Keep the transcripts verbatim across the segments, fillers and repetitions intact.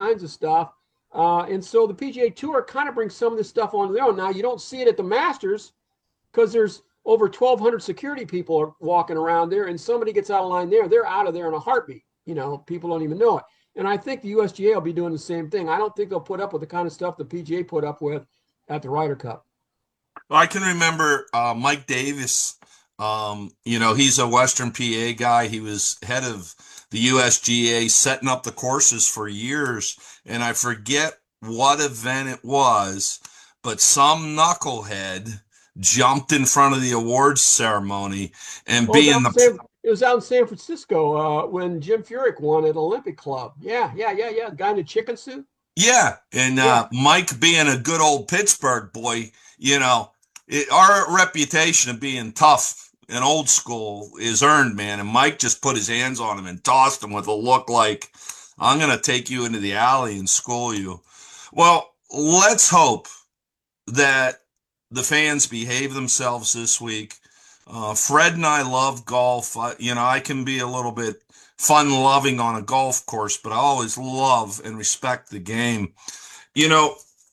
kinds of stuff. Uh, and so the P G A Tour kind of brings some of this stuff onto their own. Now, you don't see it at the Masters because there's over twelve hundred security people are walking around there, and somebody gets out of line there, they're out of there in a heartbeat. You know, people don't even know it. And I think the U S G A will be doing the same thing. I don't think they'll put up with the kind of stuff the P G A put up with at the Ryder Cup. Well, I can remember uh, Mike Davis. Um, you know, he's a Western P A guy. He was head of the U S G A, setting up the courses for years. And I forget what event it was, but some knucklehead jumped in front of the awards ceremony and Well, it was being out in the San, it was out in San Francisco uh, when Jim Furyk won at Olympic Club. Yeah, yeah, yeah, yeah. The guy in the chicken suit. yeah, and Yeah. uh, Mike being a good old Pittsburgh boy, you know, it, our reputation of being tough and old school is earned, man. And Mike just put his hands on him and tossed him with a look like, I'm going to take you into the alley and school you. Well, let's hope that the fans behave themselves this week. Uh, Fred and I love golf. I, you know, I can be a little bit fun loving on a golf course, but I always love and respect the game. You know,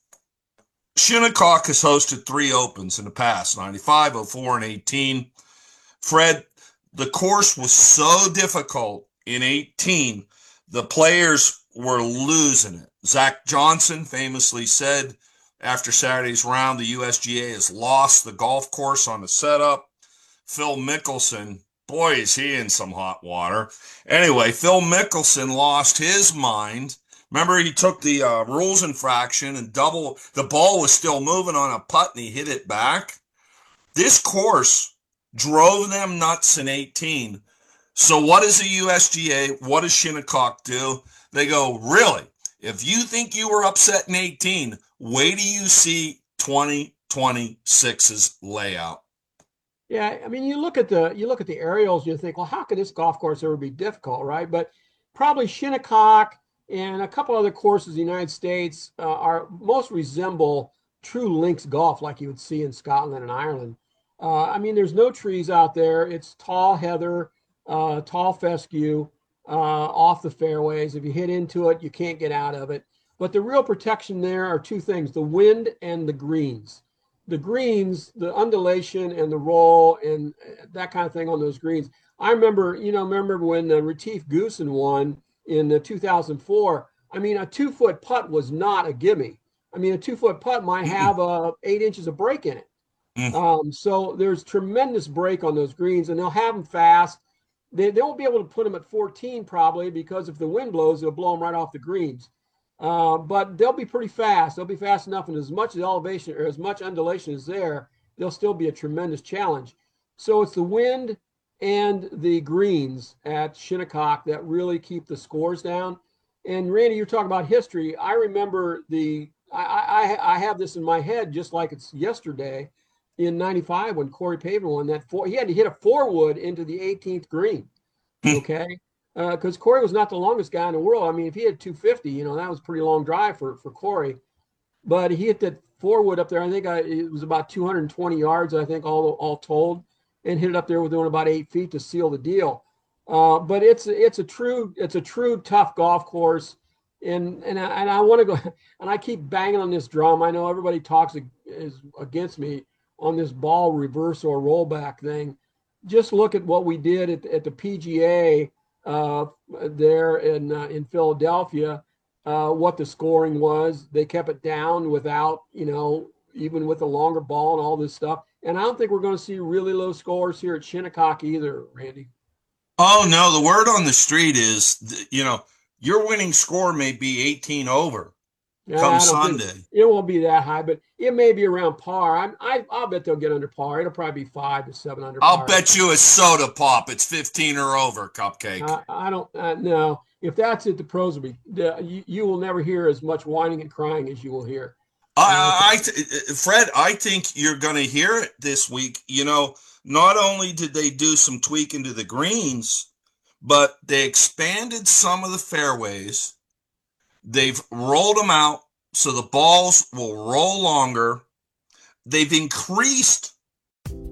Shinnecock has hosted three opens in the past, ninety-five, oh four, and eighteen. Fred, the course was so difficult in eighteen, the players were losing it. Zach Johnson famously said after Saturday's round, the U S G A has lost the golf course on the setup. Phil Mickelson, boy, is he in some hot water. Anyway, Phil Mickelson lost his mind. Remember, he took the uh, rules infraction and double, the ball was still moving on a putt and he hit it back. This course drove them nuts in eighteen. So what does the U S G A, what does Shinnecock do? They go, really? If you think you were upset in eighteen, wait till you see twenty twenty-six's layout. Yeah, I mean, you look at the you look at the aerials, you think, well, how could this golf course ever be difficult, right? But probably Shinnecock and a couple other courses in the United States uh, are most resemble true links golf, like you would see in Scotland and Ireland. Uh, I mean, there's no trees out there. It's tall heather, uh, tall fescue uh, off the fairways. If you hit into it, you can't get out of it. But the real protection there are two things: the wind and the greens. The greens, the undulation and the roll and that kind of thing on those greens. I remember, you know, remember when uh, Retief Goosen won in uh, two thousand four. I mean, a two foot putt was not a gimme. I mean, a two foot putt might have uh, eight inches of break in it. Mm. Um, so there's tremendous break on those greens, and they'll have them fast. They, they won't be able to put them at fourteen probably because if the wind blows, it'll blow them right off the greens. Uh, but they'll be pretty fast. They'll be fast enough, and as much elevation or as much undulation is there, they'll still be a tremendous challenge. So it's the wind and the greens at Shinnecock that really keep the scores down. And Randy, you're talking about history. I remember the I, I, I have this in my head just like it's yesterday in ninety-five when Corey Pavin won that four. He had to hit a four wood into the eighteenth green. Okay. Because uh, Corey was not the longest guy in the world. I mean, if he had two fifty, you know, that was a pretty long drive for, for Corey. But he hit that four wood up there. I think I, it was about two hundred twenty yards, I think, all all told, and hit it up there within about eight feet to seal the deal. Uh, but it's it's a true it's a true tough golf course, and and I, and I want to go and I keep banging on this drum. I know everybody talks is against me on this ball reverse or rollback thing. Just look at what we did at, at the P G A. Uh, there in uh, in Philadelphia, uh, what the scoring was. They kept it down without, you know, even with a longer ball and all this stuff. And I don't think we're going to see really low scores here at Shinnecock either, Randy. Oh, no, the word on the street is, you know, your winning score may be eighteen over come Yeah, I don't think Sunday. it won't be that high, but it may be around par. I'm, I, I'll bet they'll get under par. It'll probably be five to seven under I'll par. bet you a soda pop. It's fifteen or over, Cupcake. I, I don't uh, know if that's it. The pros will be. The, you, you will never hear as much whining and crying as you will hear. Uh, I, I th- Fred, I think you're going to hear it this week. You know, not only did they do some tweaking to the greens, but they expanded some of the fairways. They've rolled them out so the balls will roll longer. They've increased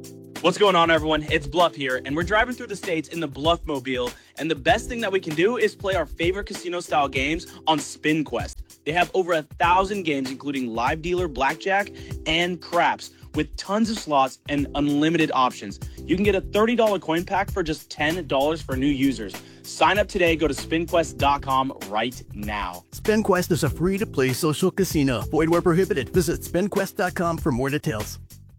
What's going on, everyone? It's Bluff here, and we're driving through the states in the Bluff Mobile, and the best thing that we can do is play our favorite casino-style games on SpinQuest. They have over a thousand games, including live dealer, blackjack, and craps, with tons of slots and unlimited options. You can get a thirty dollars coin pack for just ten dollars for new users. Sign up today. Go to spin quest dot com right now. SpinQuest is a free-to-play social casino. Void where prohibited. Visit spin quest dot com for more details.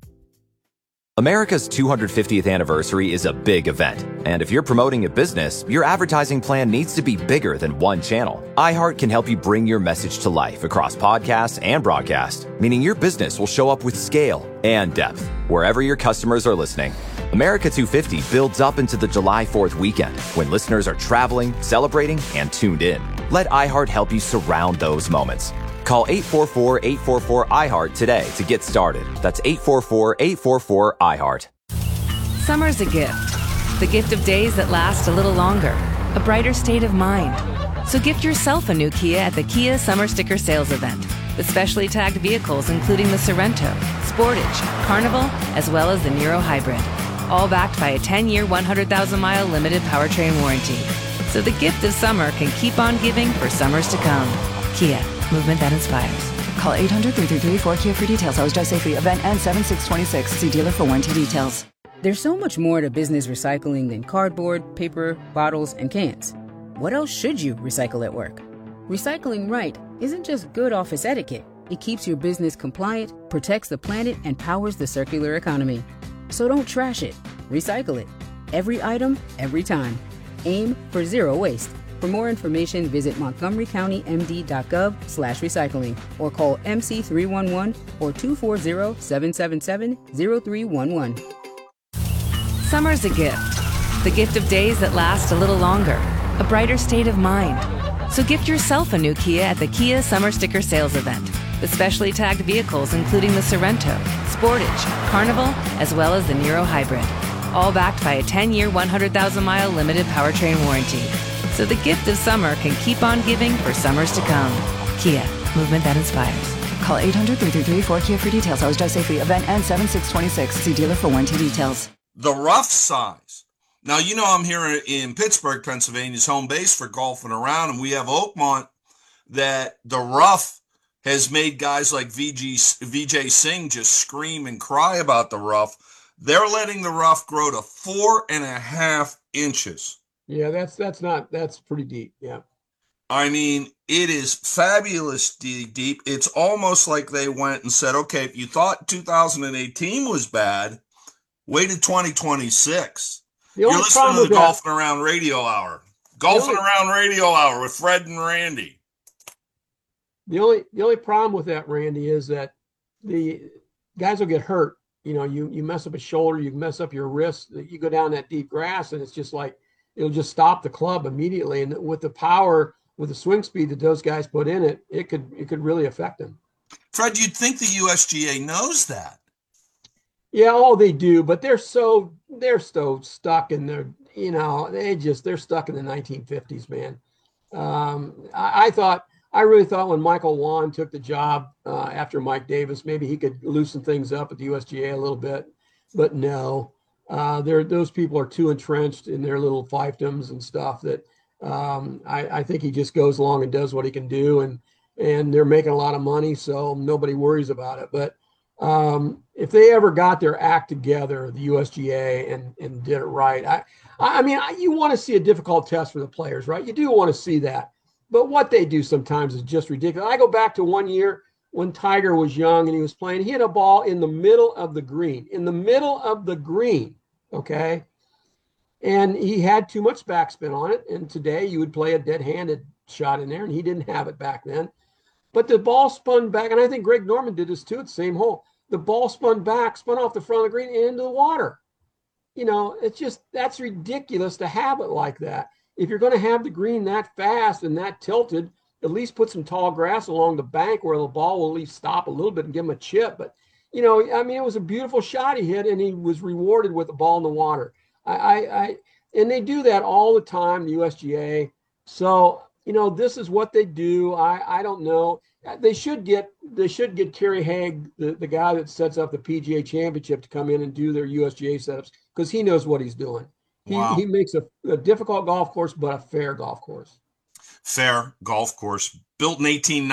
America's two hundred fiftieth anniversary is a big event, and if you're promoting a business, your advertising plan needs to be bigger than one channel. iHeart can help you bring your message to life across podcasts and broadcast, meaning your business will show up with scale and depth wherever your customers are listening. America two fifty builds up into the July fourth weekend when listeners are traveling, celebrating, and tuned in. Let iHeart help you surround those moments. Call eight four four, eight four four, I heart today to get started. That's eight four four, eight four four, I heart. Summer's a gift. The gift of days that last a little longer. A brighter state of mind. So gift yourself a new Kia at the Kia Summer Sticker Sales Event. With specially tagged vehicles including the Sorrento, Sportage, Carnival, as well as the Niro Hybrid. All backed by a ten-year, one hundred thousand mile limited powertrain warranty. So the gift of summer can keep on giving for summers to come. Kia. Movement that inspires. Call eight hundred, three three three, four Kia for details. Always drive safely. Event ends seven six twenty-six. See dealer for warranty details. There's so much more to business recycling than cardboard, paper, bottles, and cans. What else should you recycle at work? Recycling right isn't just good office etiquette. It keeps your business compliant, protects the planet, and powers the circular economy. So don't trash it. Recycle it. Every item, every time. Aim for zero waste. For more information, visit montgomery county m d dot gov slash recycling or call M C three one one or two four zero, seven seven seven, zero three one one. Summer's a gift. The gift of days that last a little longer. A brighter state of mind. So gift yourself a new Kia at the Kia Summer Sticker Sales Event. With specially tagged vehicles including the Sorrento, Sportage, Carnival, as well as the Niro Hybrid. All backed by a ten-year, one hundred thousand mile limited powertrain warranty. So the gift of summer can keep on giving for summers to come. Kia. Movement that inspires. Call eight hundred, three three three, four Kia for details. Always drive safely. Event ends seven six twenty-six. See dealer for warranty details. The rough size. Now, you know, I'm here in Pittsburgh, Pennsylvania's home base for golfing around, and we have Oakmont that the rough has made guys like V G, V J Singh just scream and cry about the rough. They're letting the rough grow to four and a half inches. Yeah, that's that's not that's pretty deep. Yeah. I mean, it is fabulous deep. It's almost like they went and said, okay, if you thought two thousand eighteen was bad, wait till twenty twenty-six. You're listening to the Golfing Around Radio Hour. Golfing Around Radio Hour with Fred and Randy. The only the only problem with that, Randy, is that the guys will get hurt. You know, you you mess up a shoulder, you mess up your wrist, you go down that deep grass, and it's just like it'll just stop the club immediately. And with the power, with the swing speed that those guys put in it, it could it could really affect them. Fred, you'd think the U S G A knows that. Yeah, oh, they do, but they're so they're so stuck in their, you know, they just they're stuck in the nineteen fifties, man. Um, I, I thought I really thought when Michael Wan took the job uh, after Mike Davis, maybe he could loosen things up at the U S G A a little bit, but no. Uh, they're, those people are too entrenched in their little fiefdoms and stuff that um, I, I think he just goes along and does what he can do, and and they're making a lot of money, so nobody worries about it. But um, if they ever got their act together, the U S G A, and and did it right, I I mean, I, you want to see a difficult test for the players, right? You do want to see that, but what they do sometimes is just ridiculous. I go back to one year when Tiger was young and he was playing, he hit a ball in the middle of the green, in the middle of the green, okay? And he had too much backspin on it, and today you would play a dead-handed shot in there, and he didn't have it back then. But the ball spun back, and I think Greg Norman did this too at the same hole. The ball spun back, spun off the front of the green into the water. You know, it's just, that's ridiculous to have it like that. If you're going to have the green that fast and that tilted, at least put some tall grass along the bank where the ball will at least stop a little bit and give him a chip. But, you know, I mean, it was a beautiful shot he hit, and he was rewarded with the ball in the water. I, I, I and they do that all the time, the U S G A. So you know, this is what they do. I, I don't know. They should get they should get Kerry Haig, the, the guy that sets up the P G A Championship, to come in and do their U S G A setups, because he knows what he's doing. He Wow. he makes a, a difficult golf course, but a fair golf course. Fair golf course built in eighteen